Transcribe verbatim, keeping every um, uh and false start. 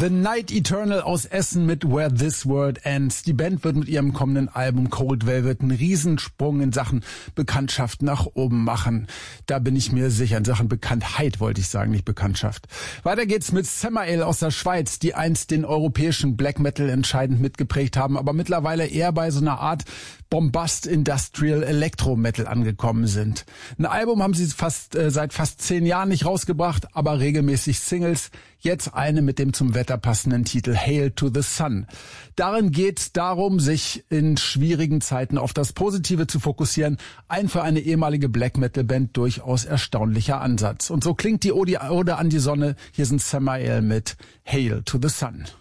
The Night Eternal aus Essen mit Where This World Ends. Die Band wird mit ihrem kommenden Album Cold Velvet einen Riesensprung in Sachen Bekanntschaft nach oben machen. Da bin ich mir sicher. In Sachen Bekanntheit wollte ich sagen, nicht Bekanntschaft. Weiter geht's mit Samael aus der Schweiz, die einst den europäischen Black Metal entscheidend mitgeprägt haben, aber mittlerweile eher bei so einer Art Bombast Industrial Electro Metal angekommen sind. Ein Album haben sie fast äh, seit fast zehn Jahren nicht rausgebracht, aber regelmäßig Singles. Jetzt eine mit dem zum Wetter passenden Titel Hail to the Sun. Darin geht es darum, sich in schwierigen Zeiten auf das Positive zu fokussieren. Ein für eine ehemalige Black Metal Band durchaus erstaunlicher Ansatz. Und so klingt die Ode an die Sonne. Hier sind Samael mit Hail to the Sun.